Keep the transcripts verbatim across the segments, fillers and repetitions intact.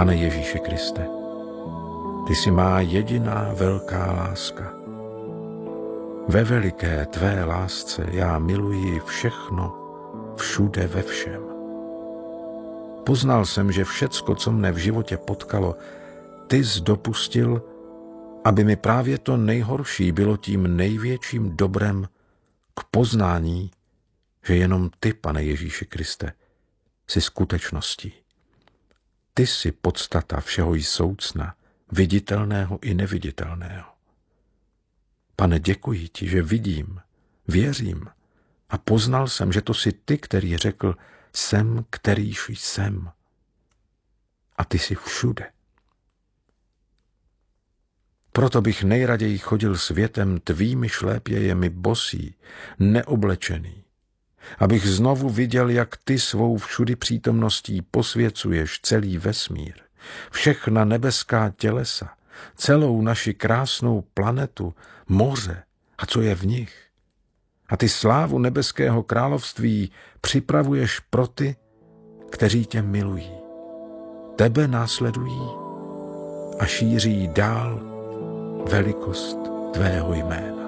Pane Ježíši Kriste, ty jsi má jediná velká láska. Ve veliké tvé lásce já miluji všechno, všude ve všem. Poznal jsem, že všecko, co mne v životě potkalo, ty jsi dopustil, aby mi právě to nejhorší bylo tím největším dobrem k poznání, že jenom ty, Pane Ježíši Kriste, jsi skutečností. Ty jsi podstata všeho jsoucna, viditelného i neviditelného. Pane, děkuji ti, že vidím, věřím a poznal jsem, že to jsi ty, který řekl, jsem, kterýž jsem. A ty jsi všude. Proto bych nejraději chodil světem tvými šlépějemi bosý, neoblečený, abych znovu viděl, jak ty svou všudy přítomností posvěcuješ celý vesmír, všechna nebeská tělesa, celou naši krásnou planetu, moře a co je v nich. A ty slávu nebeského království připravuješ pro ty, kteří tě milují. Tebe následují a šíří dál velikost tvého jména.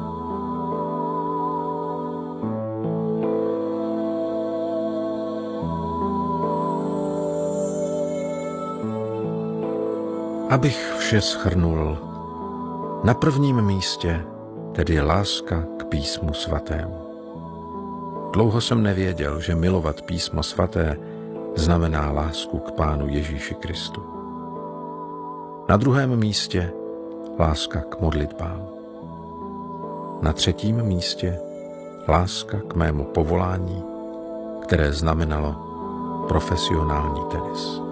Abych vše shrnul, na prvním místě tedy láska k písmu svatému. Dlouho jsem nevěděl, že milovat písmo svaté znamená lásku k Pánu Ježíši Kristu. Na druhém místě láska k modlitbám. Na třetím místě láska k mému povolání, které znamenalo profesionální tenis.